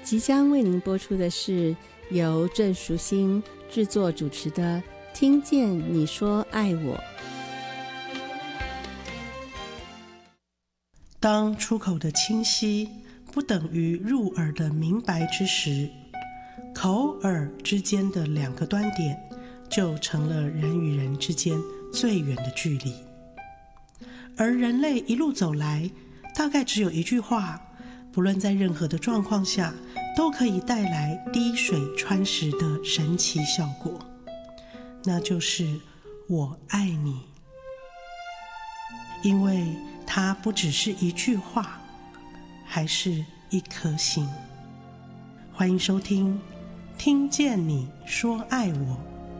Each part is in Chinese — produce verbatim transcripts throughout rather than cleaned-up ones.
即将为您播出的是由郑淑馨制作主持的《听见你说爱我》。 当出口的清晰不等于入耳的明白之时，口耳之间的两个端点就成了人与人之间最远的距离。而人类一路走来，大概只有一句话，不论在任何的状况下，都可以带来滴水穿石的神奇效果，那就是我爱你。因为它不只是一句话，还是一颗心。欢迎收听听见你说爱我。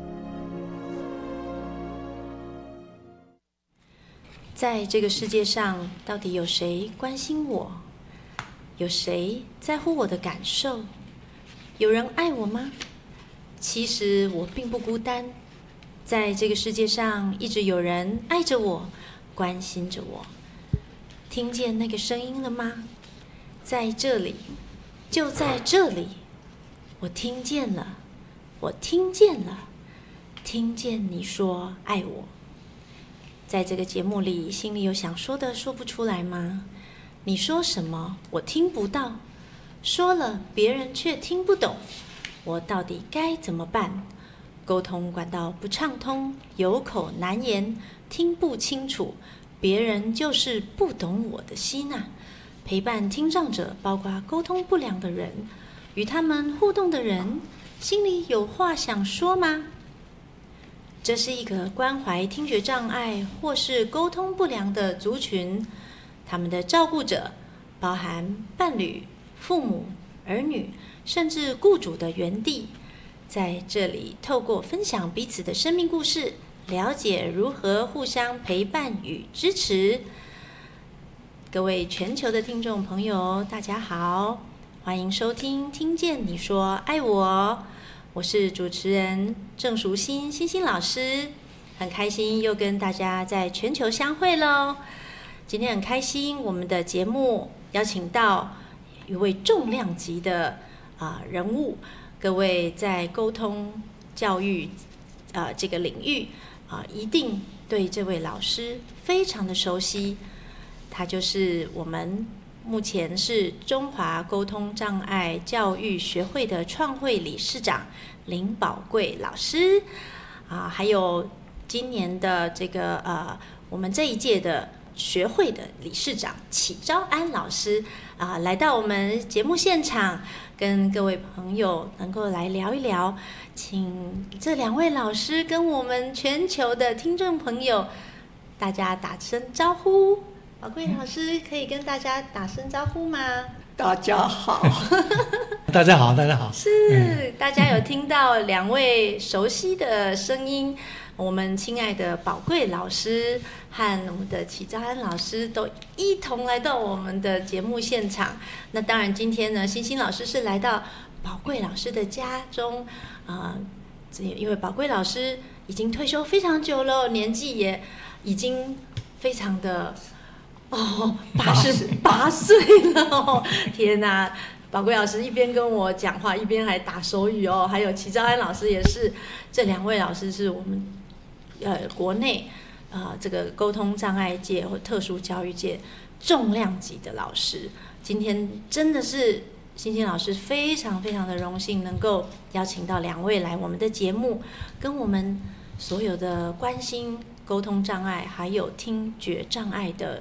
在这个世界上，到底有谁关心我？有谁在乎我的感受？有人爱我吗？其实我并不孤单，在这个世界上一直有人爱着我，关心着我。听见那个声音了吗？在这里，就在这里，我听见了，我听见了，听见你说爱我。在这个节目里，心里有想说的说不出来吗？你说什么我听不到，说了别人却听不懂，我到底该怎么办？沟通管道不畅通，有口难言，听不清楚，别人就是不懂我的心呐。陪伴听障者，包括沟通不良的人，与他们互动的人，心里有话想说吗？这是一个关怀听觉障碍或是沟通不良的族群，他们的照顾者包含伴侣、父母、儿女，甚至雇主的园地，在这里透过分享彼此的生命故事，了解如何互相陪伴与支持。各位全球的听众朋友，大家好，欢迎收听听见你说爱我，我是主持人郑淑馨馨馨老师，很开心又跟大家在全球相会咯。今天很开心，我们的节目邀请到一位重量级的、呃、人物，各位在沟通教育、呃、这个领域、呃、一定对这位老师非常的熟悉，他就是我们目前是中华沟通障碍教育学会的创会理事长林宝贵老师、啊、还有今年的这个呃我们这一届的学会的理事长启昭安老师啊、来到我们节目现场，跟各位朋友能够来聊一聊，请这两位老师跟我们全球的听众朋友大家打声招呼。宝贵老师可以跟大家打声招呼吗？ 大家好。大家好，大家好。 是、嗯、大家有听到两位熟悉的声音，我们亲爱的宝贵老师和我们的启昭安老师都一同来到我们的节目现场。那当然今天呢，馨馨老师是来到宝贵老师的家中、呃、因为宝贵老师已经退休非常久了，年纪也已经非常的哦，八十八岁了哦！天哪，宝贵老师一边跟我讲话，一边还打手语哦。还有启昭安老师也是，这两位老师是我们呃国内呃这个沟通障碍界或特殊教育界重量级的老师。今天真的是馨馨老师非常非常的荣幸，能够邀请到两位来我们的节目，跟我们所有的关心沟通障碍还有听觉障碍的